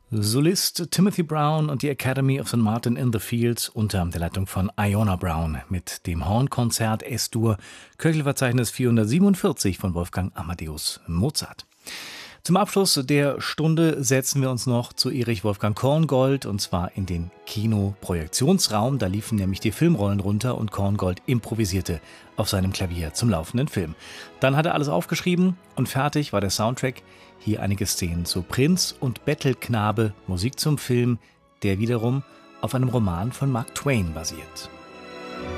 Solist Timothy Brown und die Academy of St. Martin in the Fields unter der Leitung von Iona Brown mit dem Hornkonzert S-Dur, Köchelverzeichnis 447 von Wolfgang Amadeus Mozart. Zum Abschluss der Stunde setzen wir uns noch zu Erich Wolfgang Korngold, und zwar in den Kinoprojektionsraum. Da liefen nämlich die Filmrollen runter und Korngold improvisierte auf seinem Klavier zum laufenden Film. Dann hat er alles aufgeschrieben und fertig war der Soundtrack. Hier einige Szenen zu Prinz und Bettelknabe, Musik zum Film, der wiederum auf einem Roman von Mark Twain basiert.